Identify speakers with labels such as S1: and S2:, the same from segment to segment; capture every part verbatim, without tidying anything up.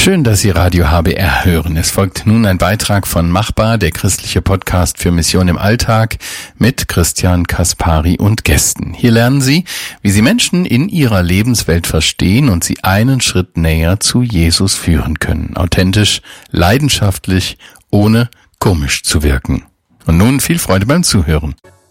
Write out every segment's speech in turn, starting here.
S1: Schön, dass Sie Radio H B R hören. Es folgt nun ein Beitrag von Machbar, der christliche Podcast für Mission im Alltag mit Christian Kaspari und Gästen. Hier lernen Sie, wie Sie Menschen in ihrer Lebenswelt verstehen und sie einen Schritt näher zu Jesus führen können. Authentisch, leidenschaftlich, ohne komisch zu wirken. Und nun viel Freude beim Zuhören.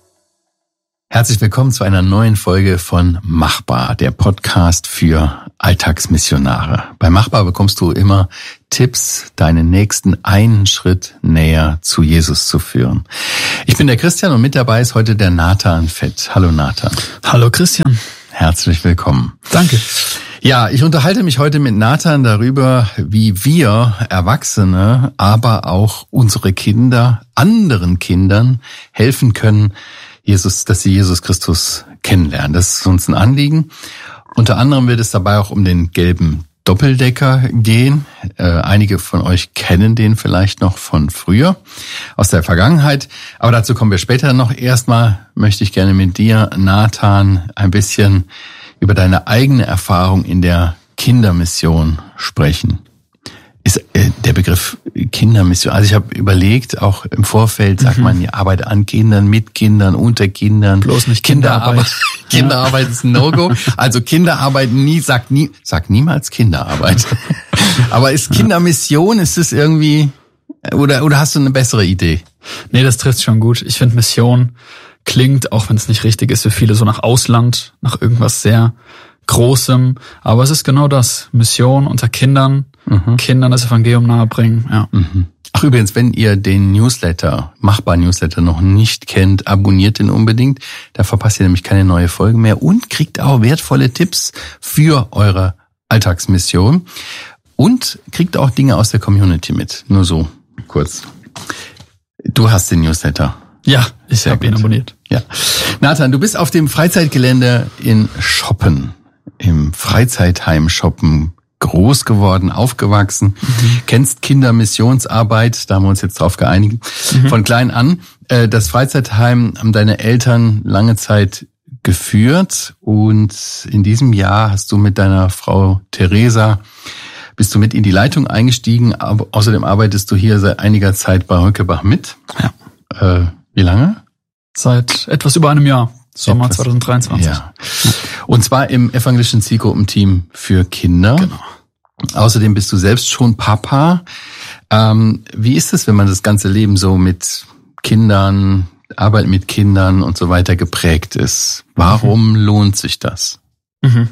S1: Herzlich willkommen zu einer neuen Folge von Machbar, der Podcast für Alltagsmissionare. Bei Machbar bekommst du immer Tipps, deinen nächsten einen Schritt näher zu Jesus zu führen. Ich bin der Christian und mit dabei ist heute der Nathan Fett. Hallo Nathan.
S2: Hallo Christian.
S1: Herzlich willkommen.
S2: Danke.
S1: Ja, ich unterhalte mich heute mit Nathan darüber, wie wir Erwachsene, aber auch unsere Kinder, anderen Kindern helfen können, Jesus, dass sie Jesus Christus kennenlernen. Das ist uns ein Anliegen. Unter anderem wird es dabei auch um den gelben Doppeldecker gehen. Äh, einige von euch kennen den vielleicht noch von früher, aus der Vergangenheit. Aber dazu kommen wir später noch. Erstmal möchte ich gerne mit dir, Nathan, ein bisschen über deine eigene Erfahrung in der Kindermission sprechen. Ist äh, der Begriff Kindermission, also ich habe überlegt, auch im Vorfeld sagt mhm. man, die Arbeit an Kindern, mit Kindern, unter Kindern.
S2: Bloß nicht Kinderarbeit.
S1: Kinderarbeit, Kinderarbeit ist ein No-Go. Also Kinderarbeit nie, sagt nie, sagt niemals Kinderarbeit. Aber ist Kindermission, ist es irgendwie, oder, oder hast du eine bessere Idee?
S2: Nee, das trifft schon gut. Ich finde Mission klingt, auch wenn es nicht richtig ist, für viele so nach Ausland, nach irgendwas sehr Großem. Aber es ist genau das. Mission unter Kindern. Mhm. Kindern das Evangelium nahebringen, ja.
S1: Mhm. Ach übrigens, wenn ihr den Newsletter, Machbar-Newsletter noch nicht kennt, abonniert den unbedingt. Da verpasst ihr nämlich keine neue Folge mehr und kriegt auch wertvolle Tipps für eure Alltagsmission und kriegt auch Dinge aus der Community mit. Nur so, kurz. Du hast den Newsletter.
S2: Ja, ich habe ihn abonniert.
S1: Ja. Nathan, du bist auf dem Freizeitgelände in Schoppen, im Freizeitheim Schoppen groß geworden, aufgewachsen, mhm. kennst Kindermissionsarbeit, da haben wir uns jetzt drauf geeinigt, mhm. von klein an. Das Freizeitheim haben deine Eltern lange Zeit geführt und in diesem Jahr hast du mit deiner Frau Theresa, bist du mit in die Leitung eingestiegen, aber außerdem arbeitest du hier seit einiger Zeit bei Holkebach mit.
S2: Ja.
S1: Äh, wie lange?
S2: Seit etwas über einem Jahr. Sommer
S1: Etwas,
S2: zwanzig dreiundzwanzig.
S1: Ja. Und zwar im evangelischen Zielgruppenteam für Kinder.
S2: Genau.
S1: Außerdem bist du selbst schon Papa. Ähm, wie ist es, wenn man das ganze Leben so mit Kindern, Arbeit mit Kindern und so weiter geprägt ist? Warum mhm. lohnt sich das?
S2: Mhm.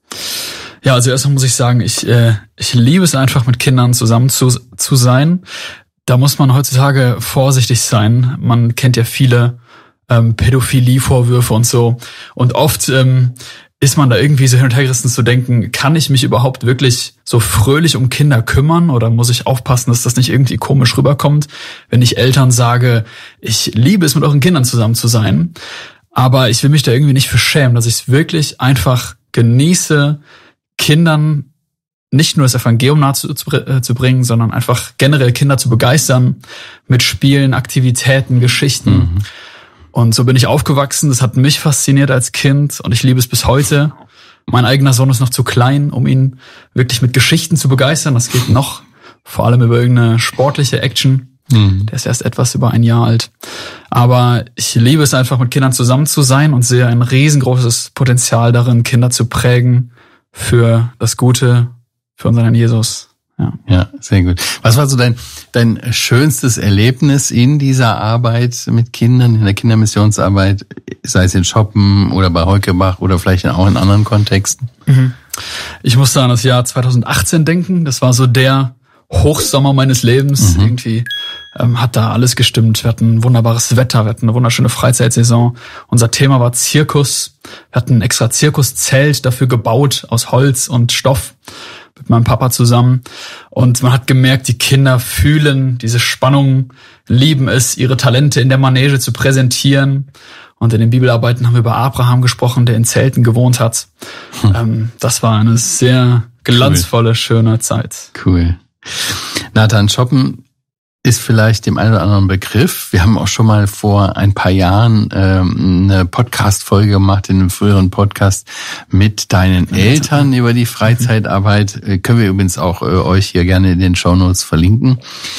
S2: Ja, also erstmal muss ich sagen, ich äh, ich liebe es einfach, mit Kindern zusammen zu zu sein. Da muss man heutzutage vorsichtig sein. Man kennt ja viele ähm, Pädophilie-Vorwürfe und so. Und oft ähm, ist man da irgendwie so hin und her gerissen zu denken, kann ich mich überhaupt wirklich so fröhlich um Kinder kümmern oder muss ich aufpassen, dass das nicht irgendwie komisch rüberkommt, wenn ich Eltern sage, ich liebe es, mit euren Kindern zusammen zu sein. Aber ich will mich da irgendwie nicht für schämen, dass ich es wirklich einfach genieße, Kindern nicht nur das Evangelium nahe zu, zu, äh, zu bringen, sondern einfach generell Kinder zu begeistern mit Spielen, Aktivitäten, Geschichten. Mhm. Und so bin ich aufgewachsen. Das hat mich fasziniert als Kind und ich liebe es bis heute. Mein eigener Sohn ist noch zu klein, um ihn wirklich mit Geschichten zu begeistern. Das geht noch, vor allem über irgendeine sportliche Action. Mhm. Der ist erst etwas über ein Jahr alt. Aber ich liebe es einfach, mit Kindern zusammen zu sein und sehe ein riesengroßes Potenzial darin, Kinder zu prägen für das Gute, für unseren Herrn Jesus. Ja.
S1: Ja, sehr gut. Was war so dein dein schönstes Erlebnis in dieser Arbeit mit Kindern, in der Kindermissionsarbeit, sei es in Schoppen oder bei Holkebach oder vielleicht auch in anderen Kontexten?
S2: Mhm. Ich musste an das Jahr zwanzig achtzehn denken. Das war so der Hochsommer meines Lebens. Mhm. Irgendwie ähm, hat da alles gestimmt. Wir hatten wunderbares Wetter, wir hatten eine wunderschöne Freizeitsaison. Unser Thema war Zirkus. Wir hatten ein extra Zirkuszelt dafür gebaut aus Holz und Stoff. Mit meinem Papa zusammen. Und man hat gemerkt, die Kinder fühlen diese Spannung, lieben es, ihre Talente in der Manege zu präsentieren. Und in den Bibelarbeiten haben wir über Abraham gesprochen, der in Zelten gewohnt hat. Hm. Ähm, das war eine sehr glanzvolle, cool. schöne Zeit.
S1: Cool. Nathan, Schoppen ist vielleicht dem einen oder anderen Begriff. Wir haben auch schon mal vor ein paar Jahren ähm, eine Podcast-Folge gemacht, in einem früheren Podcast mit deinen Eltern über die Freizeitarbeit. Äh, können wir übrigens auch äh, euch hier gerne in den Shownotes verlinken.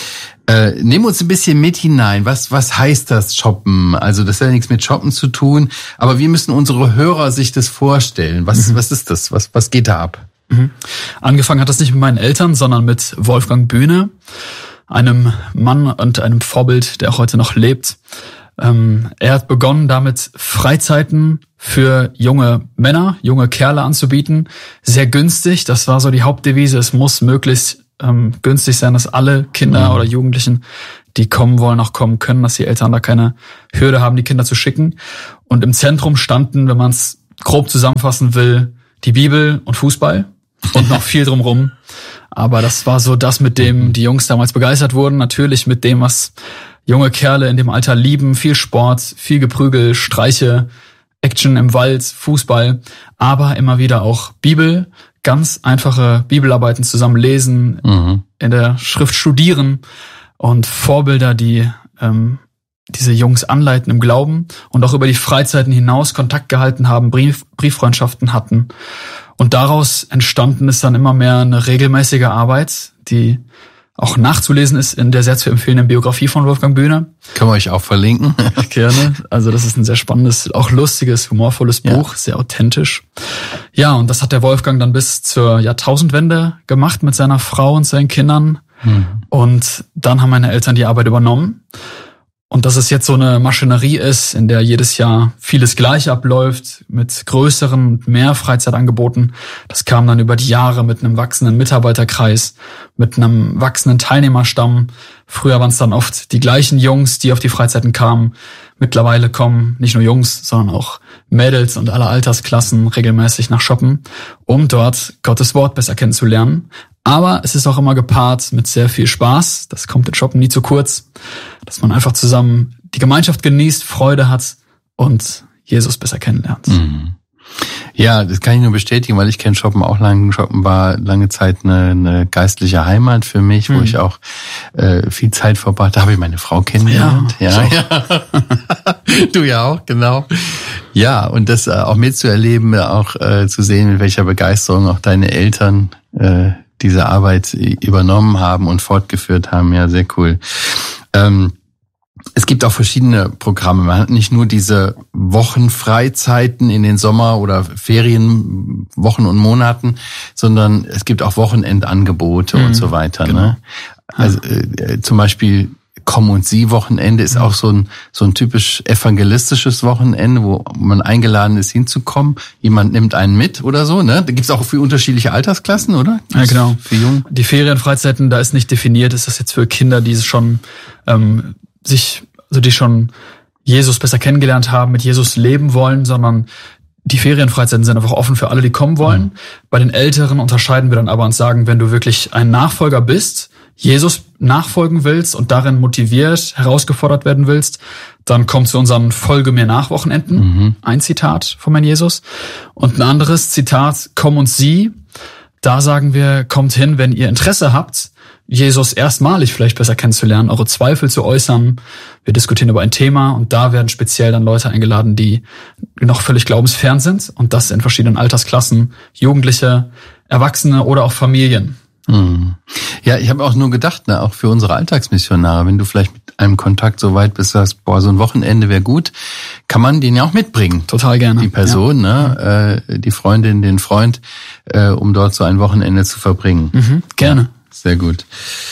S1: Äh, nehmen uns ein bisschen mit hinein. Was, was heißt das Shoppen? Also das hat ja nichts mit Shoppen zu tun, aber wie müssen unsere Hörer sich das vorstellen? Was, mhm. was ist das? Was, was geht da ab?
S2: Mhm. Angefangen hat das nicht mit meinen Eltern, sondern mit Wolfgang Bühne, einem Mann und einem Vorbild, der auch heute noch lebt. Ähm, er hat begonnen, damit Freizeiten für junge Männer, junge Kerle anzubieten. Sehr günstig, das war so die Hauptdevise. Es muss möglichst ähm, günstig sein, dass alle Kinder mhm. oder Jugendlichen, die kommen wollen, auch kommen können, dass die Eltern da keine Hürde haben, die Kinder zu schicken. Und im Zentrum standen, wenn man es grob zusammenfassen will, die Bibel und Fußball und noch viel drumrum. Aber das war so das, mit dem die Jungs damals begeistert wurden. Natürlich mit dem, was junge Kerle in dem Alter lieben. Viel Sport, viel Geprügel, Streiche, Action im Wald, Fußball. Aber immer wieder auch Bibel. Ganz einfache Bibelarbeiten zusammen lesen, mhm. in der Schrift studieren. Und Vorbilder, die ähm, diese Jungs anleiten im Glauben. Und auch über die Freizeiten hinaus Kontakt gehalten haben, Brief, Brieffreundschaften hatten. Und daraus entstanden ist dann immer mehr eine regelmäßige Arbeit, die auch nachzulesen ist in der sehr zu empfehlenden Biografie von Wolfgang Bühne.
S1: Können wir euch auch verlinken.
S2: Gerne. Also das ist ein sehr spannendes, auch lustiges, humorvolles Buch, ja. Sehr authentisch. Ja, und das hat der Wolfgang dann bis zur Jahrtausendwende gemacht mit seiner Frau und seinen Kindern. Hm. Und dann haben meine Eltern die Arbeit übernommen. Und dass es jetzt so eine Maschinerie ist, in der jedes Jahr vieles gleich abläuft, mit größeren und mehr Freizeitangeboten, das kam dann über die Jahre mit einem wachsenden Mitarbeiterkreis, mit einem wachsenden Teilnehmerstamm. Früher waren es dann oft die gleichen Jungs, die auf die Freizeiten kamen. Mittlerweile kommen nicht nur Jungs, sondern auch Mädels und alle Altersklassen regelmäßig nach Shoppen, um dort Gottes Wort besser kennenzulernen. Aber es ist auch immer gepaart mit sehr viel Spaß. Das kommt in Shoppen nie zu kurz. Dass man einfach zusammen die Gemeinschaft genießt, Freude hat und Jesus besser kennenlernt.
S1: Mhm. Ja, das kann ich nur bestätigen, weil ich kenne Shoppen auch lange. Shoppen war lange Zeit eine, eine geistliche Heimat für mich, mhm. wo ich auch äh, viel Zeit verbracht. Da habe ich meine Frau kennengelernt. Ja, ja, ja. Du ja auch, genau. Ja, und das äh, auch mitzuerleben, auch äh, zu sehen, mit welcher Begeisterung auch deine Eltern äh, diese Arbeit übernommen haben und fortgeführt haben. Ja, sehr cool. Ähm, es gibt auch verschiedene Programme. Man hat nicht nur diese Wochenfreizeiten in den Sommer- oder Ferienwochen und Monaten, sondern es gibt auch Wochenendangebote mhm, und so weiter. Genau. Ne? Also äh, zum Beispiel Komm und Sie Wochenende ist auch so ein so ein typisch evangelistisches Wochenende, wo man eingeladen ist, hinzukommen. Jemand nimmt einen mit oder so, ne? Da gibt's auch für unterschiedliche Altersklassen, oder?
S2: Ja, genau. Für Jung. Die Ferienfreizeiten, da ist nicht definiert, ist das jetzt für Kinder, die schon ähm, sich, also die schon Jesus besser kennengelernt haben, mit Jesus leben wollen, sondern die Ferienfreizeiten sind einfach offen für alle, die kommen wollen. Mhm. Bei den Älteren unterscheiden wir dann aber und sagen, wenn du wirklich ein Nachfolger bist, Jesus nachfolgen willst und darin motiviert, herausgefordert werden willst, dann komm zu unseren Folge mir nach Wochenenden. Mhm. Ein Zitat von mein Jesus. Und ein anderes Zitat, komm und sieh. Da sagen wir, kommt hin, wenn ihr Interesse habt, Jesus erstmalig vielleicht besser kennenzulernen, eure Zweifel zu äußern. Wir diskutieren über ein Thema und da werden speziell dann Leute eingeladen, die noch völlig glaubensfern sind und das in verschiedenen Altersklassen, Jugendliche, Erwachsene oder auch Familien.
S1: Ja, ich habe auch nur gedacht, ne, auch für unsere Alltagsmissionare, wenn du vielleicht mit einem Kontakt so weit bist, sagst, boah, so ein Wochenende wäre gut, kann man den ja auch mitbringen.
S2: Total gerne.
S1: Die Person, ja. ne, äh, die Freundin, den Freund, äh, um dort so ein Wochenende zu verbringen.
S2: Mhm, gerne. Ja,
S1: sehr gut.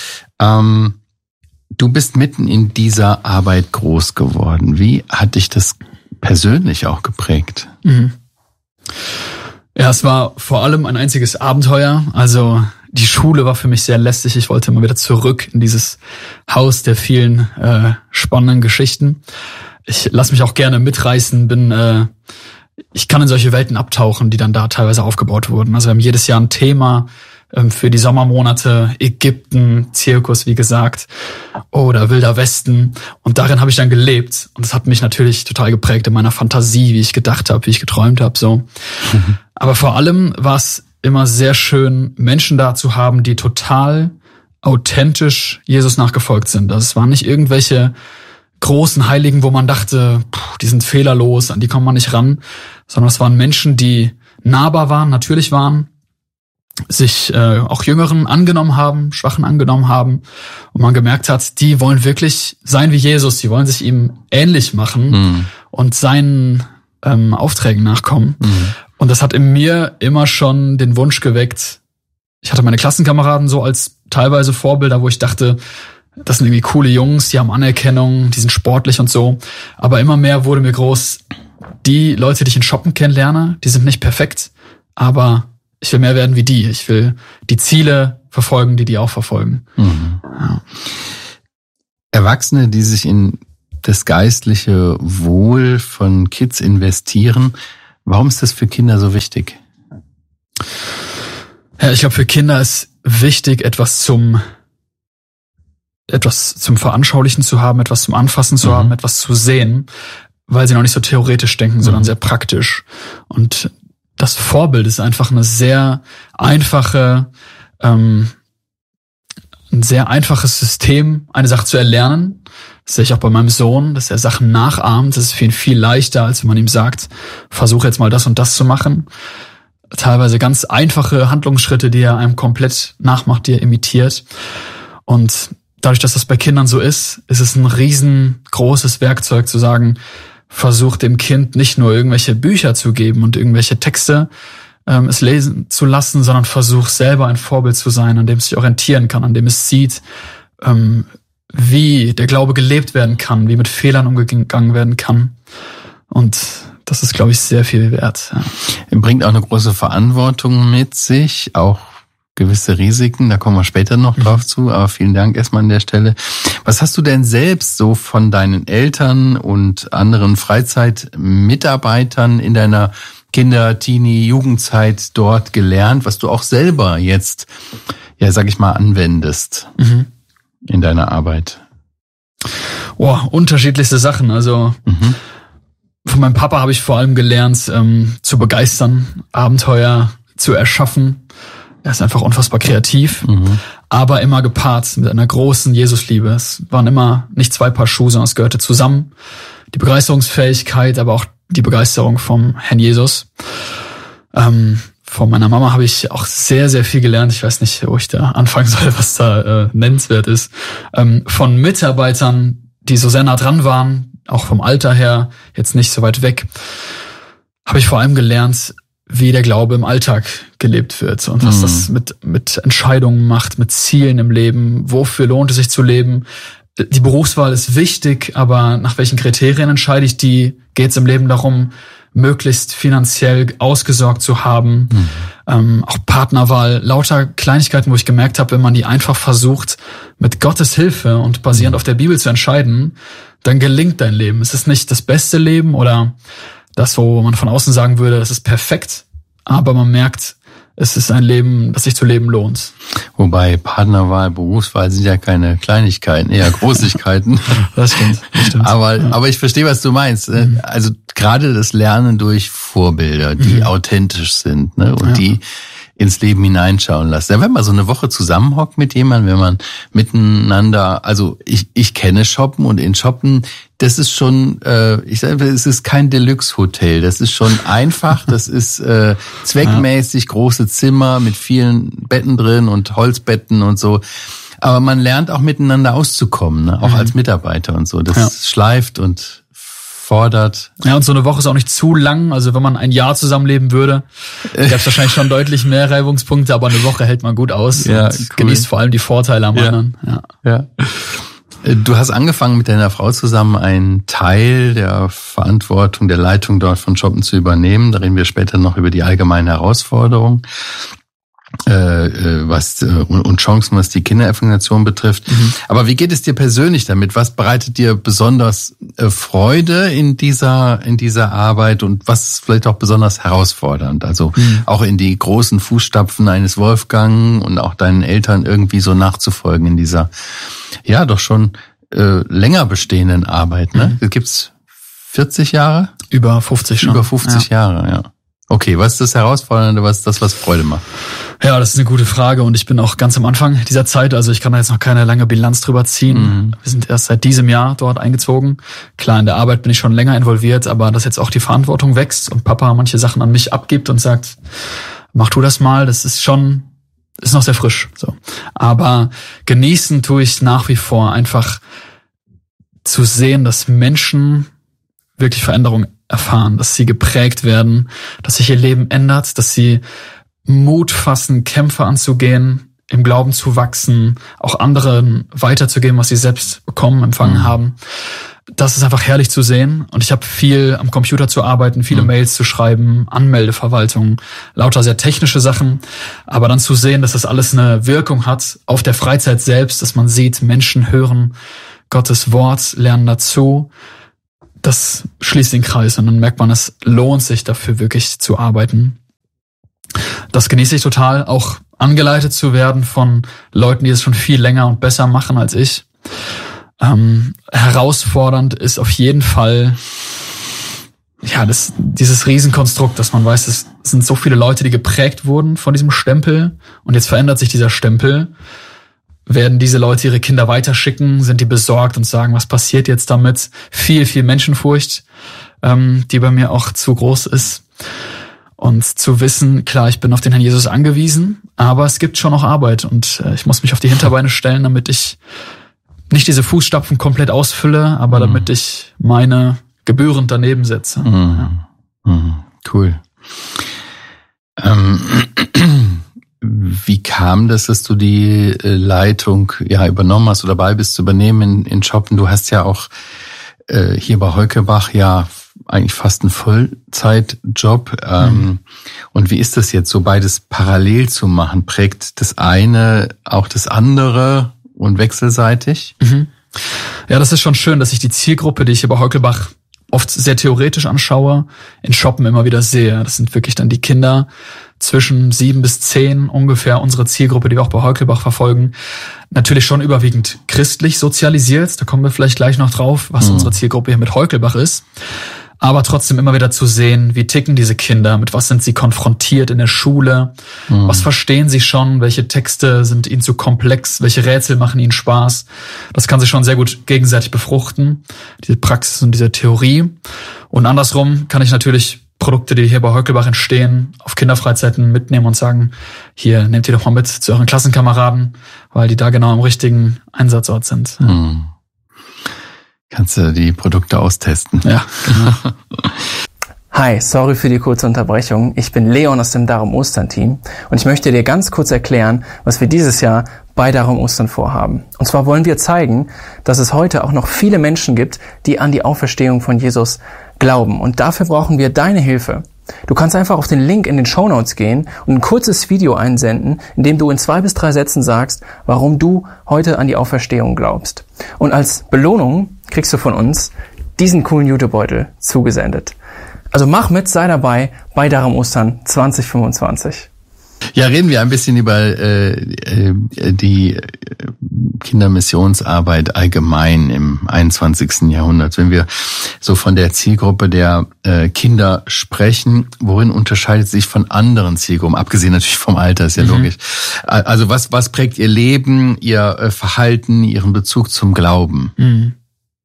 S1: Ähm, du bist mitten in dieser Arbeit groß geworden. Wie hat dich das persönlich auch geprägt?
S2: Mhm. Ja, es war vor allem ein einziges Abenteuer. Also die Schule war für mich sehr lästig. Ich wollte immer wieder zurück in dieses Haus der vielen äh, spannenden Geschichten. Ich lasse mich auch gerne mitreißen, bin äh, ich kann in solche Welten abtauchen, die dann da teilweise aufgebaut wurden. Also wir haben jedes Jahr ein Thema ähm, für die Sommermonate, Ägypten, Zirkus, wie gesagt, oder Wilder Westen. Und darin habe ich dann gelebt. Und das hat mich natürlich total geprägt in meiner Fantasie, wie ich gedacht habe, wie ich geträumt habe. So. Mhm. Aber vor allem war es immer sehr schön, Menschen da zu haben, die total authentisch Jesus nachgefolgt sind. Also es waren nicht irgendwelche großen Heiligen, wo man dachte, puh, die sind fehlerlos, an die kommt man nicht ran, sondern es waren Menschen, die nahbar waren, natürlich waren, sich äh, auch Jüngeren angenommen haben, Schwachen angenommen haben und man gemerkt hat, die wollen wirklich sein wie Jesus, die wollen sich ihm ähnlich machen mhm. und seinen ähm, Aufträgen nachkommen. Mhm. Und das hat in mir immer schon den Wunsch geweckt, ich hatte meine Klassenkameraden so als teilweise Vorbilder, wo ich dachte, das sind irgendwie coole Jungs, die haben Anerkennung, die sind sportlich und so. Aber immer mehr wurde mir groß, die Leute, die ich in Shoppen kennenlerne, die sind nicht perfekt, aber ich will mehr werden wie die. Ich will die Ziele verfolgen, die die auch verfolgen. Mhm. Ja.
S1: Erwachsene, die sich in das geistliche Wohl von Kids investieren, warum ist das für Kinder so wichtig?
S2: Ja, ich glaube, für Kinder ist wichtig, etwas zum etwas zum Veranschaulichen zu haben, etwas zum Anfassen zu mhm. haben, etwas zu sehen, weil sie noch nicht so theoretisch denken, sondern mhm. sehr praktisch. Und das Vorbild ist einfach eine sehr einfache, ähm, ein sehr einfaches System, eine Sache zu erlernen. Das sehe ich auch bei meinem Sohn, dass er Sachen nachahmt. Das ist für ihn viel leichter, als wenn man ihm sagt, versuche jetzt mal das und das zu machen. Teilweise ganz einfache Handlungsschritte, die er einem komplett nachmacht, die er imitiert. Und dadurch, dass das bei Kindern so ist, ist es ein riesengroßes Werkzeug zu sagen, versuch dem Kind nicht nur irgendwelche Bücher zu geben und irgendwelche Texte ähm, es lesen zu lassen, sondern versuch selber ein Vorbild zu sein, an dem es sich orientieren kann, an dem es sieht, ähm, wie der Glaube gelebt werden kann, wie mit Fehlern umgegangen werden kann. Und das ist, glaube ich, sehr viel wert. Ja.
S1: Er bringt auch eine große Verantwortung mit sich, auch gewisse Risiken, da kommen wir später noch drauf mhm. zu, aber vielen Dank erstmal an der Stelle. Was hast du denn selbst so von deinen Eltern und anderen Freizeitmitarbeitern in deiner Kinder-, Teenie-, Jugendzeit dort gelernt, was du auch selber jetzt, ja, sag ich mal, anwendest mhm. in deiner Arbeit?
S2: Oh, unterschiedlichste Sachen. Also mhm. von meinem Papa habe ich vor allem gelernt, ähm, zu begeistern, Abenteuer zu erschaffen. Er ist einfach unfassbar kreativ, mhm. aber immer gepaart mit einer großen Jesusliebe. Es waren immer nicht zwei Paar Schuhe, sondern es gehörte zusammen. Die Begeisterungsfähigkeit, aber auch die Begeisterung vom Herrn Jesus. Ähm, von meiner Mama habe ich auch sehr, sehr viel gelernt. Ich weiß nicht, wo ich da anfangen soll, was da äh, nennenswert ist. Ähm, von Mitarbeitern, die so sehr nah dran waren, auch vom Alter her, jetzt nicht so weit weg, habe ich vor allem gelernt, wie der Glaube im Alltag gelebt wird und was mhm. das mit mit Entscheidungen macht, mit Zielen im Leben, wofür lohnt es sich zu leben. Die Berufswahl ist wichtig, aber nach welchen Kriterien entscheide ich die? Geht es im Leben darum, möglichst finanziell ausgesorgt zu haben? Mhm. Ähm, auch Partnerwahl, lauter Kleinigkeiten, wo ich gemerkt habe, wenn man die einfach versucht, mit Gottes Hilfe und basierend mhm. auf der Bibel zu entscheiden, dann gelingt dein Leben. Es ist nicht das beste Leben oder das, wo man von außen sagen würde, es ist perfekt, aber man merkt, es ist ein Leben, das sich zu leben lohnt.
S1: Wobei Partnerwahl, Berufswahl sind ja keine Kleinigkeiten, eher Großigkeiten.
S2: Das stimmt. Das stimmt.
S1: Aber, ja. aber ich verstehe, was du meinst. Mhm. Also gerade das Lernen durch Vorbilder, die mhm. authentisch sind, ne, und ja. die ins Leben hineinschauen lassen. Ja, wenn man so eine Woche zusammenhockt mit jemandem, wenn man miteinander, also ich ich kenne Shoppen und in Shoppen, das ist schon, äh, ich sage, es ist kein Deluxe-Hotel, das ist schon einfach, das ist äh, zweckmäßig, große Zimmer mit vielen Betten drin und Holzbetten und so. Aber man lernt auch miteinander auszukommen, ne? Auch mhm. als Mitarbeiter und so. Das ja. schleift und fordert.
S2: Ja, und so eine Woche ist auch nicht zu lang. Also wenn man ein Jahr zusammenleben würde, gäbe es wahrscheinlich schon deutlich mehr Reibungspunkte, aber eine Woche hält man gut aus ja, und cool. genießt vor allem die Vorteile am ja. anderen. Ja.
S1: ja. Du hast angefangen, mit deiner Frau zusammen einen Teil der Verantwortung, der Leitung dort von Shoppen zu übernehmen. Da reden wir später noch über die allgemeinen Herausforderungen. Äh, was äh, und Chancen, was die Kinderevangelisation betrifft. Mhm. Aber wie geht es dir persönlich damit? Was bereitet dir besonders äh, Freude in dieser in dieser Arbeit und was ist vielleicht auch besonders herausfordernd? Also mhm. auch in die großen Fußstapfen eines Wolfgang und auch deinen Eltern irgendwie so nachzufolgen in dieser ja doch schon äh, länger bestehenden Arbeit. Ne, mhm. Gibt's vierzig Jahre?
S2: Über fünfzig schon.
S1: Über fünfzig ja. Jahre, ja. Okay, was ist das Herausfordernde, was ist das, was Freude macht?
S2: Ja, das ist eine gute Frage und ich bin auch ganz am Anfang dieser Zeit, also ich kann da jetzt noch keine lange Bilanz drüber ziehen. Mhm. Wir sind erst seit diesem Jahr dort eingezogen. Klar, in der Arbeit bin ich schon länger involviert, aber dass jetzt auch die Verantwortung wächst und Papa manche Sachen an mich abgibt und sagt, mach du das mal, das ist schon, ist noch sehr frisch. So, aber genießen tue ich nach wie vor, einfach zu sehen, dass Menschen wirklich Veränderung erfahren, dass sie geprägt werden, dass sich ihr Leben ändert, dass sie Mut fassen, Kämpfe anzugehen, im Glauben zu wachsen, auch anderen weiterzugeben, was sie selbst bekommen, empfangen mhm. haben. Das ist einfach herrlich zu sehen. Und ich habe viel am Computer zu arbeiten, viele mhm. Mails zu schreiben, Anmeldeverwaltung, lauter sehr technische Sachen. Aber dann zu sehen, dass das alles eine Wirkung hat auf der Freizeit selbst, dass man sieht, Menschen hören Gottes Wort, lernen dazu. Das schließt den Kreis und dann merkt man, es lohnt sich dafür wirklich zu arbeiten. Das genieße ich total, auch angeleitet zu werden von Leuten, die es schon viel länger und besser machen als ich. Ähm, herausfordernd ist auf jeden Fall ja das dieses Riesenkonstrukt, dass man weiß, es sind so viele Leute, die geprägt wurden von diesem Stempel und jetzt verändert sich dieser Stempel. Werden diese Leute ihre Kinder weiterschicken? Sind die besorgt und sagen, was passiert jetzt damit? Viel, viel Menschenfurcht, ähm, die bei mir auch zu groß ist. Und zu wissen, klar, ich bin auf den Herrn Jesus angewiesen, aber es gibt schon noch Arbeit und äh, ich muss mich auf die Hinterbeine stellen, damit ich nicht diese Fußstapfen komplett ausfülle, aber mhm. damit ich meine gebührend daneben setze.
S1: Mhm. Ja. Mhm. Cool. Ähm, wie kam das, dass du die Leitung ja übernommen hast oder dabei bist zu übernehmen in, in Schoppen? Du hast ja auch äh, hier bei Heukelbach ja eigentlich fast ein Vollzeitjob. Ähm, mhm. Und wie ist das jetzt, so beides parallel zu machen? Prägt das eine auch das andere und wechselseitig?
S2: Mhm. Ja, das ist schon schön, dass ich die Zielgruppe, die ich hier bei Heukelbach oft sehr theoretisch anschaue, in Schoppen immer wieder sehe. Das sind wirklich dann die Kinder zwischen sieben bis zehn ungefähr, unsere Zielgruppe, die wir auch bei Heukelbach verfolgen. Natürlich schon überwiegend christlich sozialisiert. Da kommen wir vielleicht gleich noch drauf, was mhm. unsere Zielgruppe hier mit Heukelbach ist. Aber trotzdem immer wieder zu sehen, wie ticken diese Kinder, mit was sind sie konfrontiert in der Schule, mhm. was verstehen sie schon, welche Texte sind ihnen zu komplex, welche Rätsel machen ihnen Spaß. Das kann sich schon sehr gut gegenseitig befruchten, diese Praxis und diese Theorie. Und andersrum kann ich natürlich Produkte, die hier bei Heukelbach entstehen, auf Kinderfreizeiten mitnehmen und sagen, hier, nehmt ihr doch mal mit zu euren Klassenkameraden, weil die da genau am richtigen Einsatzort sind.
S1: Mhm. Kannst du die Produkte austesten?
S2: Ja, genau.
S3: Hi, sorry für die kurze Unterbrechung. Ich bin Leon aus dem Darum Ostern Team und ich möchte dir ganz kurz erklären, was wir dieses Jahr bei Darum Ostern vorhaben. Und zwar wollen wir zeigen, dass es heute auch noch viele Menschen gibt, die an die Auferstehung von Jesus glauben. Und dafür brauchen wir deine Hilfe. Du kannst einfach auf den Link in den Shownotes gehen und ein kurzes Video einsenden, in dem du in zwei bis drei Sätzen sagst, warum du heute an die Auferstehung glaubst. Und als Belohnung kriegst du von uns diesen coolen Jutebeutel zugesendet. Also mach mit, sei dabei bei Darum Ostern zwanzig fünfundzwanzig.
S1: Ja, reden wir ein bisschen über äh, die Kindermissionsarbeit allgemein im einundzwanzigsten Jahrhundert. Wenn wir so von der Zielgruppe der äh, Kinder sprechen, worin unterscheidet sich von anderen Zielgruppen, abgesehen natürlich vom Alter, ist ja mhm. logisch. Also was was prägt ihr Leben, ihr äh, Verhalten, ihren Bezug zum Glauben?
S2: Mhm.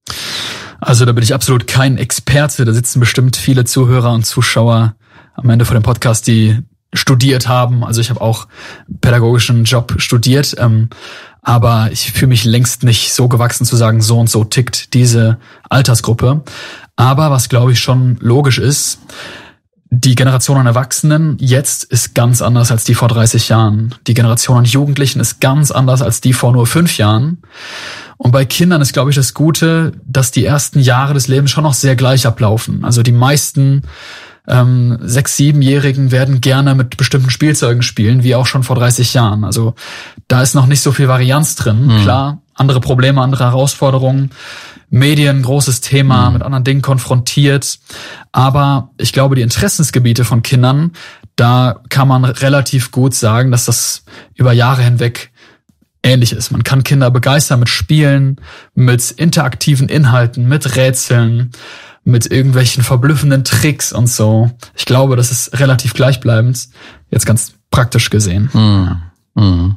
S2: Also da bin ich absolut kein Experte. Da sitzen bestimmt viele Zuhörer und Zuschauer am Ende von dem Podcast, die studiert haben. Also ich habe auch pädagogischen Job studiert, ähm, aber ich fühle mich längst nicht so gewachsen zu sagen, so und so tickt diese Altersgruppe. Aber was, glaube ich, schon logisch ist, die Generation an Erwachsenen jetzt ist ganz anders als die vor dreißig Jahren. Die Generation an Jugendlichen ist ganz anders als die vor nur fünf Jahren. Und bei Kindern ist, glaube ich, das Gute, dass die ersten Jahre des Lebens schon noch sehr gleich ablaufen. Also die meisten ähm, sechs-, siebenjährigen werden gerne mit bestimmten Spielzeugen spielen, wie auch schon vor dreißig Jahren. Also da ist noch nicht so viel Varianz drin. Mhm. Klar, andere Probleme, andere Herausforderungen. Medien, großes Thema, mhm. mit anderen Dingen konfrontiert. Aber ich glaube, die Interessensgebiete von Kindern, da kann man relativ gut sagen, dass das über Jahre hinweg ähnlich ist. Man kann Kinder begeistern mit Spielen, mit interaktiven Inhalten, mit Rätseln, mit irgendwelchen verblüffenden Tricks und so. Ich glaube, das ist relativ gleichbleibend, jetzt ganz praktisch gesehen.
S1: Mhm. Mhm.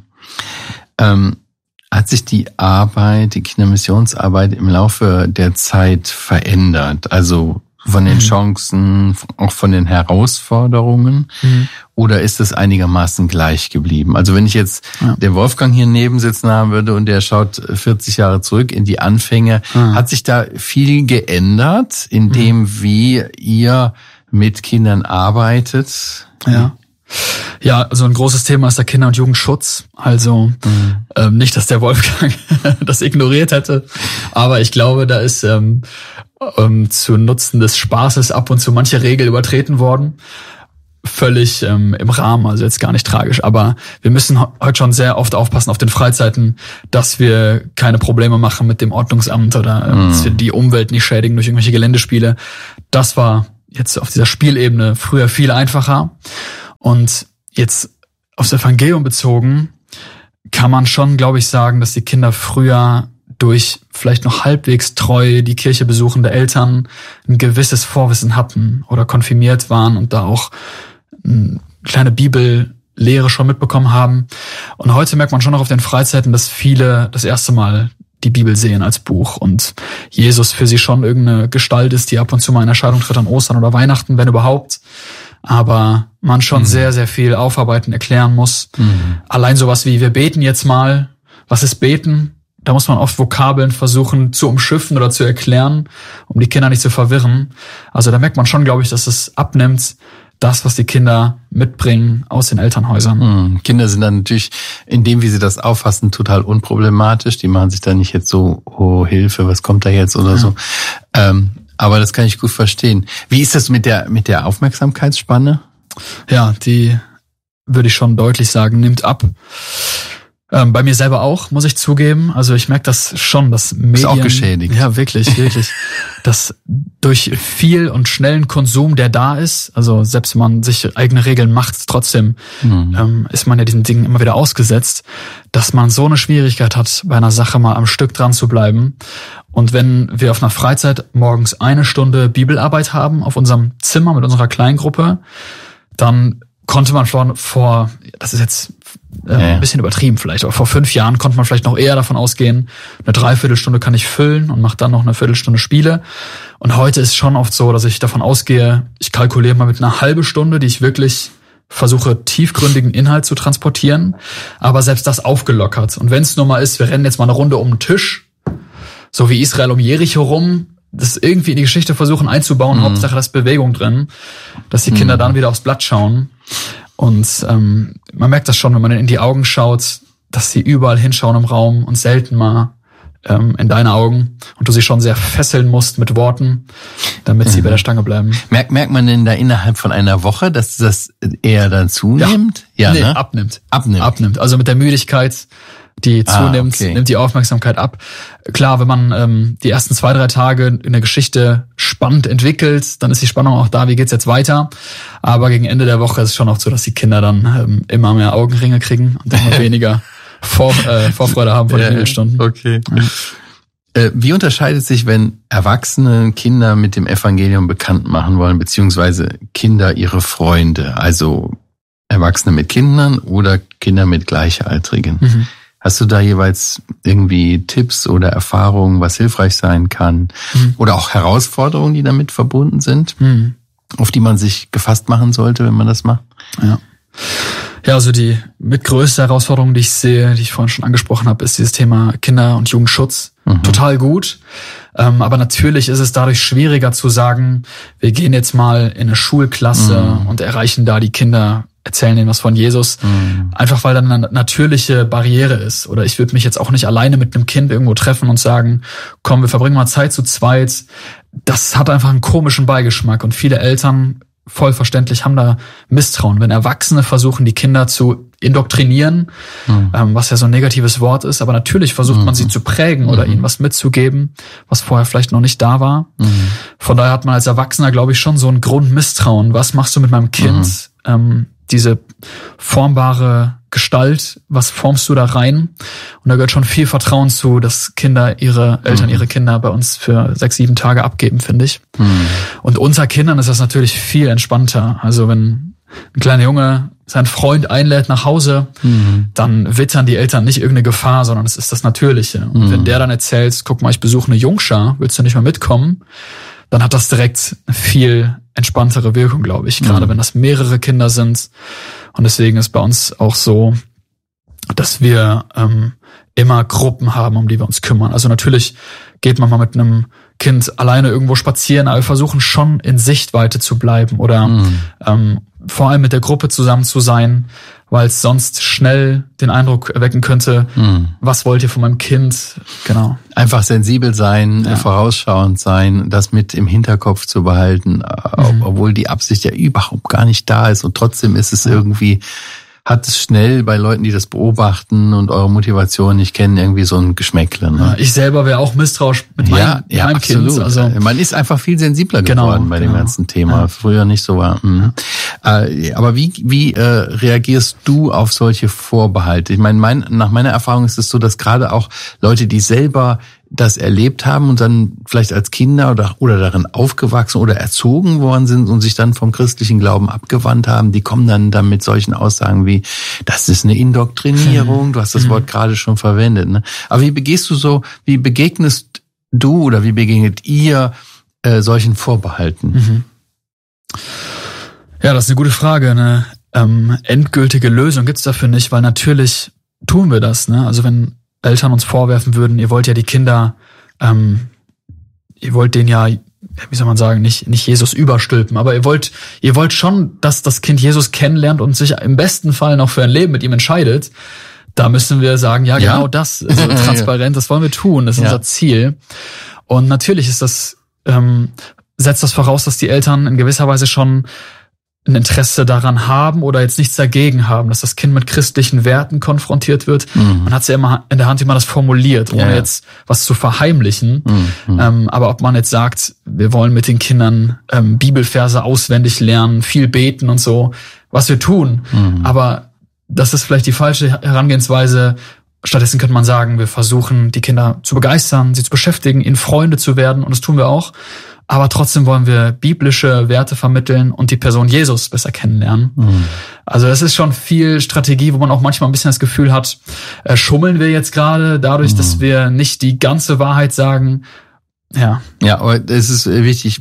S1: Ähm, hat sich die Arbeit, die Kindermissionsarbeit im Laufe der Zeit verändert? Also von den mhm. Chancen, auch von den Herausforderungen? Mhm. Oder ist es einigermaßen gleich geblieben? Also wenn ich jetzt ja. den Wolfgang hier neben sitzen haben würde und der schaut vierzig Jahre zurück in die Anfänge, mhm. hat sich da viel geändert in dem, mhm. wie ihr mit Kindern arbeitet?
S2: Ja. Ja, also ein großes Thema ist der Kinder- und Jugendschutz. Also mhm. ähm, nicht, dass der Wolfgang das ignoriert hätte, aber ich glaube, da ist ähm, ähm, zu Nutzen des Spaßes ab und zu manche Regel übertreten worden. Völlig ähm, im Rahmen, also jetzt gar nicht tragisch. Aber wir müssen heute schon sehr oft aufpassen auf den Freizeiten, dass wir keine Probleme machen mit dem Ordnungsamt oder äh, mhm. dass wir die Umwelt nicht schädigen durch irgendwelche Geländespiele. Das war jetzt auf dieser Spielebene früher viel einfacher. Und jetzt aufs Evangelium bezogen, kann man schon, glaube ich, sagen, dass die Kinder früher durch vielleicht noch halbwegs treu die Kirche besuchende Eltern ein gewisses Vorwissen hatten oder konfirmiert waren und da auch eine kleine Bibellehre schon mitbekommen haben. Und heute merkt man schon noch auf den Freizeiten, dass viele das erste Mal die Bibel sehen als Buch und Jesus für sie schon irgendeine Gestalt ist, die ab und zu mal in Erscheinung tritt an Ostern oder Weihnachten, wenn überhaupt. Aber man schon mhm. sehr, sehr viel aufarbeiten, erklären muss. Mhm. Allein sowas wie, wir beten jetzt mal. Was ist beten? Da muss man oft Vokabeln versuchen zu umschiffen oder zu erklären, um die Kinder nicht zu verwirren. Also da merkt man schon, glaube ich, dass es abnimmt, das, was die Kinder mitbringen aus den Elternhäusern.
S1: Mhm. Kinder sind dann natürlich, in dem, wie sie das auffassen, total unproblematisch. Die machen sich da nicht jetzt so, oh Hilfe, was kommt da jetzt oder ja. so. Ähm, Aber das kann ich gut verstehen. Wie ist das mit der mit der Aufmerksamkeitsspanne?
S2: Ja, die würde ich schon deutlich sagen, nimmt ab. Ähm, bei mir selber auch, muss ich zugeben. Also ich merke das schon, dass Medien...
S1: Ist auch geschädigt.
S2: Ja, wirklich, wirklich. Dass durch viel und schnellen Konsum, der da ist, also selbst wenn man sich eigene Regeln macht, trotzdem mhm. ähm, ist man ja diesen Dingen immer wieder ausgesetzt, dass man so eine Schwierigkeit hat, bei einer Sache mal am Stück dran zu bleiben. Und wenn wir auf einer Freizeit morgens eine Stunde Bibelarbeit haben, auf unserem Zimmer mit unserer Kleingruppe, dann konnte man vor, vor das ist jetzt äh, ja. ein bisschen übertrieben vielleicht, aber vor fünf Jahren konnte man vielleicht noch eher davon ausgehen, eine Dreiviertelstunde kann ich füllen und mache dann noch eine Viertelstunde Spiele. Und heute ist schon oft so, dass ich davon ausgehe, ich kalkuliere mal mit einer halben Stunde, die ich wirklich versuche, tiefgründigen Inhalt zu transportieren, aber selbst das aufgelockert. Und wenn es nur mal ist, wir rennen jetzt mal eine Runde um den Tisch, so wie Israel um Jericho rum, das irgendwie in die Geschichte versuchen einzubauen, mhm. Hauptsache da ist Bewegung drin, dass die Kinder mhm. dann wieder aufs Blatt schauen. Und ähm, man merkt das schon, wenn man in die Augen schaut, dass sie überall hinschauen im Raum und selten mal ähm, in deine Augen und du sie schon sehr fesseln musst mit Worten, damit sie mhm. bei der Stange bleiben.
S1: Merkt, merkt man denn da innerhalb von einer Woche, dass das eher dann zunimmt?
S2: Ja, ja
S1: nee,
S2: ne? abnimmt.
S1: Abnimmt.
S2: Abnimmt. Also mit der Müdigkeit, die zunimmt, ah, okay. nimmt die Aufmerksamkeit ab. Klar, wenn man ähm, die ersten zwei, drei Tage in der Geschichte spannend entwickelt, dann ist die Spannung auch da, wie geht's jetzt weiter. Aber gegen Ende der Woche ist es schon auch so, dass die Kinder dann ähm, immer mehr Augenringe kriegen und immer weniger Vor, äh, Vorfreude haben vor den Bibelstunden.
S1: Okay. Ja. Wie unterscheidet sich, wenn Erwachsene Kinder mit dem Evangelium bekannt machen wollen, beziehungsweise Kinder ihre Freunde, also Erwachsene mit Kindern oder Kinder mit Gleichaltrigen? Mhm. Hast du da jeweils irgendwie Tipps oder Erfahrungen, was hilfreich sein kann? Mhm. Oder auch Herausforderungen, die damit verbunden sind, mhm. auf die man sich gefasst machen sollte, wenn man das macht?
S2: Ja. Ja, also die mitgrößte Herausforderung, die ich sehe, die ich vorhin schon angesprochen habe, ist dieses Thema Kinder- und Jugendschutz. Mhm. Total gut. Ähm, aber natürlich ist es dadurch schwieriger zu sagen, wir gehen jetzt mal in eine Schulklasse mhm. und erreichen da die Kinder, erzählen denen was von Jesus. Mhm. Einfach weil dann eine natürliche Barriere ist. Oder ich würde mich jetzt auch nicht alleine mit einem Kind irgendwo treffen und sagen, komm, wir verbringen mal Zeit zu zweit. Das hat einfach einen komischen Beigeschmack. Und viele Eltern, voll verständlich, haben da Misstrauen. Wenn Erwachsene versuchen, die Kinder zu indoktrinieren, mhm. ähm, was ja so ein negatives Wort ist, aber natürlich versucht mhm. man sie zu prägen oder mhm. ihnen was mitzugeben, was vorher vielleicht noch nicht da war. Mhm. Von daher hat man als Erwachsener, glaube ich, schon so ein Grundmisstrauen. Was machst du mit meinem Kind? Mhm. Ähm, diese formbare Gestalt, was formst du da rein? Und da gehört schon viel Vertrauen zu, dass Kinder ihre Eltern ihre Kinder bei uns für sechs, sieben Tage abgeben, finde ich. Mhm. Und unter Kindern ist das natürlich viel entspannter. Also wenn ein kleiner Junge seinen Freund einlädt nach Hause, mhm. dann wittern die Eltern nicht irgendeine Gefahr, sondern es ist das Natürliche. Und mhm. wenn der dann erzählt, guck mal, ich besuche eine Jungschar, willst du nicht mal mitkommen? Dann hat das direkt eine viel entspanntere Wirkung, glaube ich. Gerade mhm. wenn das mehrere Kinder sind. Und deswegen ist bei uns auch so, dass wir ähm, immer Gruppen haben, um die wir uns kümmern. Also natürlich geht man mal mit einem Kind alleine irgendwo spazieren, aber wir versuchen schon in Sichtweite zu bleiben oder mhm. ähm, vor allem mit der Gruppe zusammen zu sein, weil es sonst schnell den Eindruck erwecken könnte, mhm. was wollt ihr von meinem Kind? Genau.
S1: Einfach sensibel sein, ja. vorausschauend sein, das mit im Hinterkopf zu behalten, mhm. obwohl die Absicht ja überhaupt gar nicht da ist und trotzdem ist es ja. irgendwie, hat es schnell bei Leuten, die das beobachten und eure Motivation nicht kennen, irgendwie so ein Geschmäckle. Ne?
S2: Ja, ich selber wäre auch misstrauisch mit meinem,
S1: ja, ja,
S2: meinem
S1: absolut.
S2: Kind. Also
S1: man ist einfach viel sensibler
S2: genau,
S1: geworden bei
S2: genau.
S1: dem ganzen Thema. Ja. Früher nicht so war. Mhm. Ja. Äh, aber wie wie äh, reagierst du auf solche Vorbehalte? Ich meine, mein, nach meiner Erfahrung ist es so, dass gerade auch Leute, die selber das erlebt haben und dann vielleicht als Kinder oder oder darin aufgewachsen oder erzogen worden sind und sich dann vom christlichen Glauben abgewandt haben, die kommen dann dann mit solchen Aussagen wie, das ist eine Indoktrinierung, du hast das Wort gerade schon verwendet. Ne? Aber wie begehst du so, wie begegnest du oder wie begegnet ihr äh, solchen Vorbehalten?
S2: Mhm. Ja, das ist eine gute Frage. Eine ähm, endgültige Lösung gibt's dafür nicht, weil natürlich tun wir das. Ne? Also wenn Eltern uns vorwerfen würden, ihr wollt ja die Kinder, ähm, ihr wollt den ja, wie soll man sagen, nicht nicht Jesus überstülpen, aber ihr wollt ihr wollt schon, dass das Kind Jesus kennenlernt und sich im besten Fall noch für ein Leben mit ihm entscheidet. Da müssen wir sagen, ja, genau ja. das, also transparent, das wollen wir tun, das ist ja. unser Ziel. Und natürlich ist das ähm, setzt das voraus, dass die Eltern in gewisser Weise schon ein Interesse daran haben oder jetzt nichts dagegen haben, dass das Kind mit christlichen Werten konfrontiert wird. Mhm. Man hat es ja immer in der Hand, wie man das formuliert, ohne ja. jetzt was zu verheimlichen. Mhm. Ähm, aber ob man jetzt sagt, wir wollen mit den Kindern ähm, Bibelverse auswendig lernen, viel beten und so, was wir tun. Mhm. Aber das ist vielleicht die falsche Herangehensweise. Stattdessen könnte man sagen, wir versuchen, die Kinder zu begeistern, sie zu beschäftigen, ihnen Freunde zu werden. Und das tun wir auch. Aber trotzdem wollen wir biblische Werte vermitteln und die Person Jesus besser kennenlernen. Mhm. Also es ist schon viel Strategie, wo man auch manchmal ein bisschen das Gefühl hat, äh, schummeln wir jetzt gerade dadurch, mhm. dass wir nicht die ganze Wahrheit sagen. Ja.
S1: Ja, aber es ist wichtig,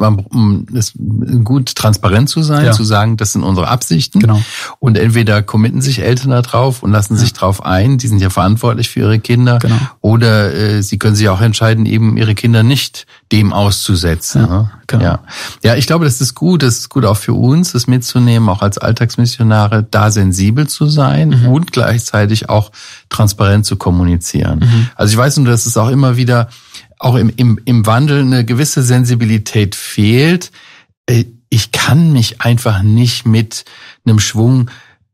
S1: es gut transparent zu sein, ja. zu sagen, das sind unsere Absichten.
S2: Genau.
S1: Und entweder committen sich Eltern da drauf und lassen ja. sich drauf ein, die sind ja verantwortlich für ihre Kinder.
S2: Genau.
S1: Oder äh, sie können sich auch entscheiden, eben ihre Kinder nicht dem auszusetzen.
S2: Ja,
S1: ne?
S2: genau.
S1: ja. ja, ich glaube, das ist gut, das ist gut auch für uns, das mitzunehmen, auch als Alltagsmissionare, da sensibel zu sein mhm. und gleichzeitig auch transparent zu kommunizieren. Mhm. Also ich weiß nur, dass es auch immer wieder auch im, im, im Wandel eine gewisse Sensibilität fehlt. Ich kann mich einfach nicht mit einem Schwung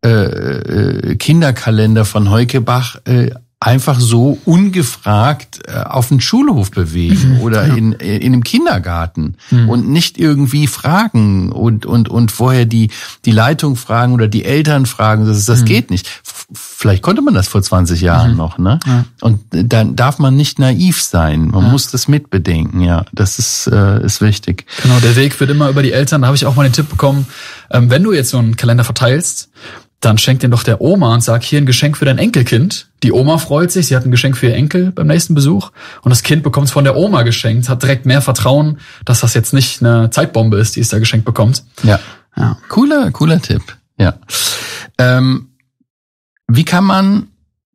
S1: äh, Kinderkalender von Heukebach äh, einfach so ungefragt äh, auf den Schulhof bewegen mhm, oder ja. in, in einem Kindergarten mhm. und nicht irgendwie fragen und und und vorher die die Leitung fragen oder die Eltern fragen, das das mhm. geht nicht. F- vielleicht konnte man das vor zwanzig Jahren mhm. noch, ne? Ja. Und dann darf man nicht naiv sein. Man ja. muss das mitbedenken, ja. Das ist äh, ist wichtig.
S2: Genau, der Weg wird immer über die Eltern. Da habe ich auch mal den Tipp bekommen, ähm, wenn du jetzt so einen Kalender verteilst, dann schenk den doch der Oma und sag, hier ein Geschenk für dein Enkelkind. Die Oma freut sich, sie hat ein Geschenk für ihr Enkel beim nächsten Besuch und das Kind bekommt es von der Oma geschenkt, hat direkt mehr Vertrauen, dass das jetzt nicht eine Zeitbombe ist, die es da geschenkt bekommt.
S1: Ja, ja. Cooler, cooler Tipp. Ja. Ähm, wie kann man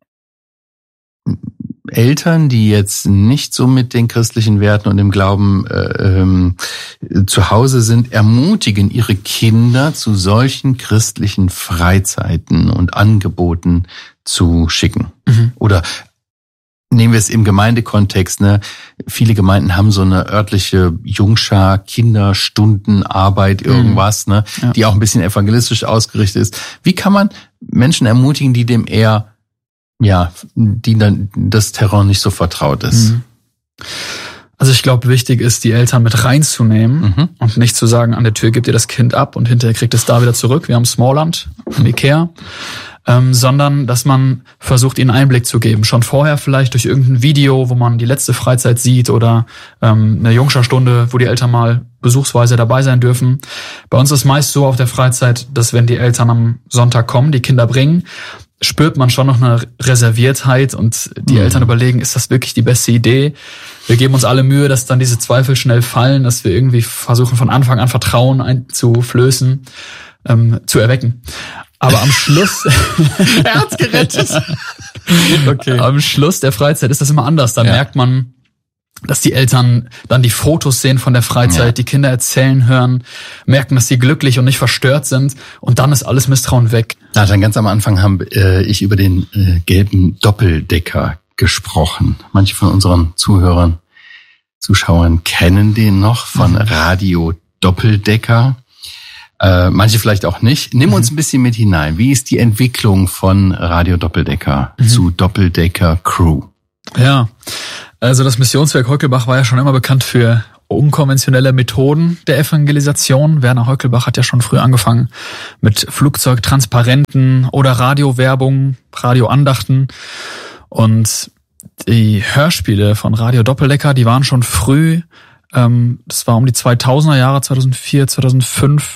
S1: Eltern, die jetzt nicht so mit den christlichen Werten und dem Glauben äh, ähm, zu Hause sind, ermutigen, ihre Kinder zu solchen christlichen Freizeiten und Angeboten zu schicken? Mhm. Oder nehmen wir es im Gemeindekontext, ne? Viele Gemeinden haben so eine örtliche Jungschar, Kinderstundenarbeit, irgendwas, ne? Ja. Die auch ein bisschen evangelistisch ausgerichtet ist. Wie kann man Menschen ermutigen, die dem eher ja, die dann das Terrain nicht so vertraut ist?
S2: Also ich glaube, wichtig ist, die Eltern mit reinzunehmen mhm. und nicht zu sagen, an der Tür gebt ihr das Kind ab und hinterher kriegt es da wieder zurück. Wir haben Smallland im Ikea. Ähm, sondern dass man versucht, ihnen Einblick zu geben. Schon vorher vielleicht durch irgendein Video, wo man die letzte Freizeit sieht oder ähm, eine Jungscherstunde, wo die Eltern mal besuchsweise dabei sein dürfen. Bei uns ist meist so auf der Freizeit, dass wenn die Eltern am Sonntag kommen, die Kinder bringen, spürt man schon noch eine Reserviertheit und die mhm. Eltern überlegen, ist das wirklich die beste Idee? Wir geben uns alle Mühe, dass dann diese Zweifel schnell fallen, dass wir irgendwie versuchen, von Anfang an Vertrauen einzuflößen, ähm, zu erwecken. Aber am Schluss...
S1: er hat's gerettet.
S2: Okay. Am Schluss der Freizeit ist das immer anders. Da ja. merkt man, dass die Eltern dann die Fotos sehen von der Freizeit, ja. die Kinder erzählen hören, merken, dass sie glücklich und nicht verstört sind. Und dann ist alles Misstrauen weg.
S1: Na, dann ganz am Anfang habe äh, ich über den äh, gelben Doppeldecker gesprochen. Manche von unseren Zuhörern, Zuschauern kennen den noch von Radio Doppeldecker. Äh, manche vielleicht auch nicht. Nimm uns ein bisschen mit hinein. Wie ist die Entwicklung von Radio Doppeldecker mhm. zu Doppeldecker Crew?
S2: Ja, also das Missionswerk Heukelbach war ja schon immer bekannt für unkonventionelle Methoden der Evangelisation. Werner Heukelbach hat ja schon früh angefangen mit Flugzeugtransparenten oder Radiowerbung, Radioandachten. Und die Hörspiele von Radio Doppeldecker, die waren schon früh, ähm, das war um die zweitausender Jahre, zweitausendvier, zweitausendfünf,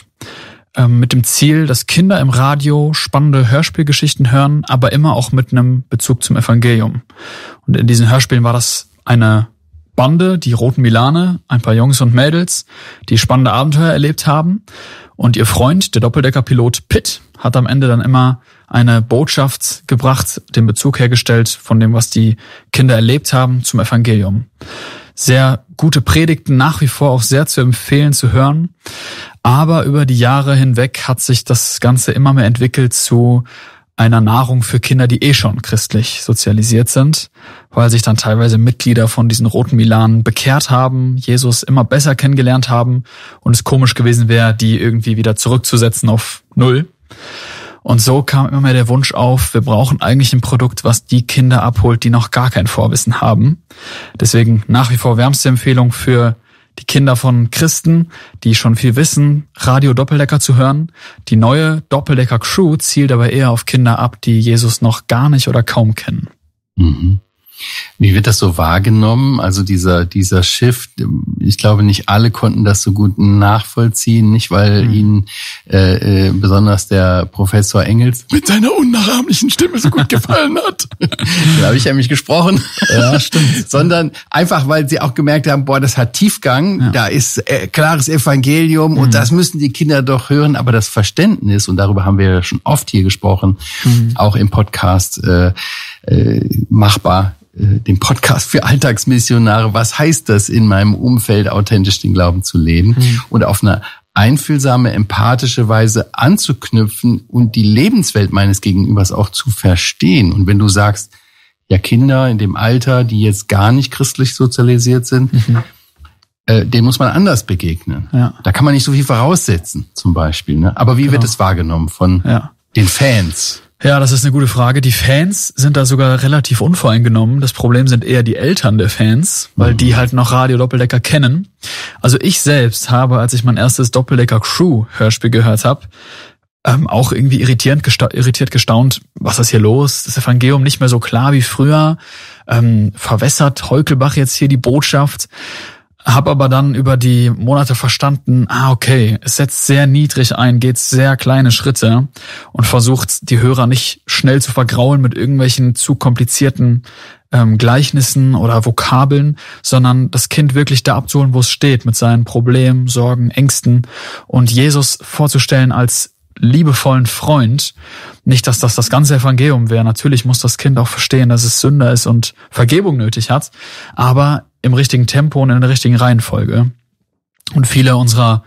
S2: mit dem Ziel, dass Kinder im Radio spannende Hörspielgeschichten hören, aber immer auch mit einem Bezug zum Evangelium. Und in diesen Hörspielen war das eine Bande, die Roten Milane, ein paar Jungs und Mädels, die spannende Abenteuer erlebt haben. Und ihr Freund, der Doppeldecker-Pilot Pitt, hat am Ende dann immer eine Botschaft gebracht, den Bezug hergestellt von dem, was die Kinder erlebt haben, zum Evangelium. Sehr gute Predigten, nach wie vor auch sehr zu empfehlen zu hören. Aber über die Jahre hinweg hat sich das Ganze immer mehr entwickelt zu einer Nahrung für Kinder, die eh schon christlich sozialisiert sind, weil sich dann teilweise Mitglieder von diesen Roten Milanen bekehrt haben, Jesus immer besser kennengelernt haben und es komisch gewesen wäre, die irgendwie wieder zurückzusetzen auf Null. Und so kam immer mehr der Wunsch auf, wir brauchen eigentlich ein Produkt, was die Kinder abholt, die noch gar kein Vorwissen haben. Deswegen nach wie vor wärmste Empfehlung für die Kinder von Christen, die schon viel wissen, Radio Doppeldecker zu hören. Die neue Doppeldecker Crew zielt aber eher auf Kinder ab, die Jesus noch gar nicht oder kaum kennen.
S1: Mhm. Wie wird das so wahrgenommen? Also dieser dieser Shift, ich glaube, nicht alle konnten das so gut nachvollziehen, nicht weil mhm. ihnen äh, äh, besonders der Professor Engels mit seiner unnachahmlichen Stimme so gut gefallen hat. Da habe ich ja mich gesprochen.
S2: Ja, stimmt.
S1: Sondern einfach, weil sie auch gemerkt haben, boah, das hat Tiefgang, ja. da ist äh, klares Evangelium mhm. und das müssen die Kinder doch hören. Aber das Verständnis, und darüber haben wir ja schon oft hier gesprochen, mhm. auch im Podcast äh, äh, machbar, den Podcast für Alltagsmissionare. Was heißt das, in meinem Umfeld authentisch den Glauben zu leben mhm. und auf eine einfühlsame, empathische Weise anzuknüpfen und die Lebenswelt meines Gegenübers auch zu verstehen. Und wenn du sagst, ja, Kinder in dem Alter, die jetzt gar nicht christlich sozialisiert sind, mhm. äh, denen muss man anders begegnen. Ja. Da kann man nicht so viel voraussetzen, zum Beispiel. Ne? Aber wie genau. wird es wahrgenommen von ja. den Fans?
S2: Ja, das ist eine gute Frage. Die Fans sind da sogar relativ unvoreingenommen. Das Problem sind eher die Eltern der Fans, weil mhm. die halt noch Radio Doppeldecker kennen. Also ich selbst habe, als ich mein erstes Doppeldecker Crew Hörspiel gehört habe, ähm, auch irgendwie irritierend gesta- irritiert gestaunt, was ist hier los? Das Evangelium nicht mehr so klar wie früher. Ähm, verwässert Heukelbach jetzt hier die Botschaft? Hab aber dann über die Monate verstanden, ah okay, es setzt sehr niedrig ein, geht sehr kleine Schritte und versucht die Hörer nicht schnell zu vergraulen mit irgendwelchen zu komplizierten ähm, Gleichnissen oder Vokabeln, sondern das Kind wirklich da abzuholen, wo es steht, mit seinen Problemen, Sorgen, Ängsten und Jesus vorzustellen als liebevollen Freund. Nicht, dass das das ganze Evangelium wäre. Natürlich muss das Kind auch verstehen, dass es Sünder ist und Vergebung nötig hat, aber im richtigen Tempo und in der richtigen Reihenfolge. Und viele unserer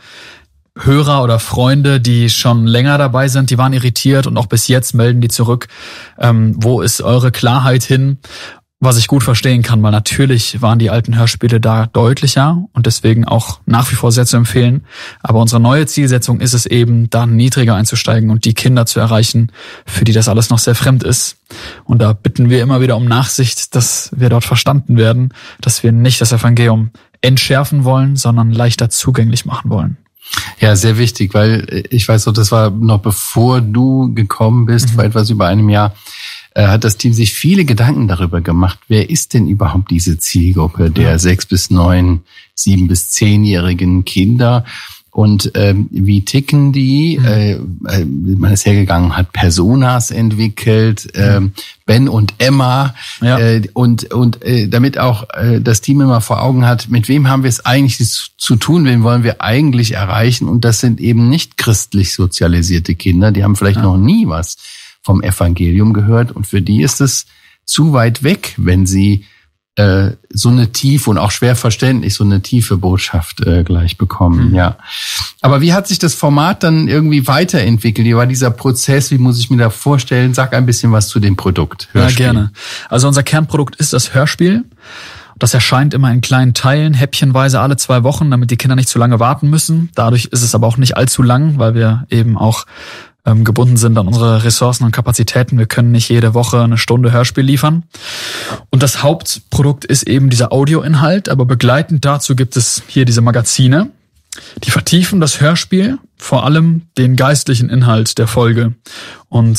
S2: Hörer oder Freunde, die schon länger dabei sind, die waren irritiert und auch bis jetzt melden die zurück, ähm, wo ist eure Klarheit hin? Was ich gut verstehen kann, weil natürlich waren die alten Hörspiele da deutlicher und deswegen auch nach wie vor sehr zu empfehlen. Aber unsere neue Zielsetzung ist es eben, da niedriger einzusteigen und die Kinder zu erreichen, für die das alles noch sehr fremd ist. Und da bitten wir immer wieder um Nachsicht, dass wir dort verstanden werden, dass wir nicht das Evangelium entschärfen wollen, sondern leichter zugänglich machen wollen.
S1: Ja, sehr wichtig, weil ich weiß noch, das war noch bevor du gekommen bist, mhm. vor etwas über einem Jahr, äh, hat das Team sich viele Gedanken darüber gemacht, wer ist denn überhaupt diese Zielgruppe der ja. sechs bis neun, sieben bis zehnjährigen Kinder? Und ähm, wie ticken die? Mhm. Äh, man ist hergegangen, hat Personas entwickelt, mhm. äh, Ben und Emma, ja. äh, und und äh, damit auch äh, das Team immer vor Augen hat, mit wem haben wir es eigentlich zu tun, wen wollen wir eigentlich erreichen? Und das sind eben nicht christlich sozialisierte Kinder, die haben vielleicht ja. noch nie was vom Evangelium gehört und für die ist es zu weit weg, wenn sie äh, so eine tiefe und auch schwer verständlich so eine tiefe Botschaft äh, gleich bekommen. Mhm. Ja. Aber wie hat sich das Format dann irgendwie weiterentwickelt? Wie war dieser Prozess? Wie muss ich mir da vorstellen? Sag ein bisschen was zu dem Produkt.
S2: Hörspiel. Ja, gerne. Also unser Kernprodukt ist das Hörspiel. Das erscheint immer in kleinen Teilen, häppchenweise alle zwei Wochen, damit die Kinder nicht zu lange warten müssen. Dadurch ist es aber auch nicht allzu lang, weil wir eben auch ähm, gebunden sind an unsere Ressourcen und Kapazitäten. Wir können nicht jede Woche eine Stunde Hörspiel liefern. Und das Hauptprodukt ist eben dieser Audioinhalt, aber begleitend dazu gibt es hier diese Magazine, die vertiefen das Hörspiel, vor allem den geistlichen Inhalt der Folge. Und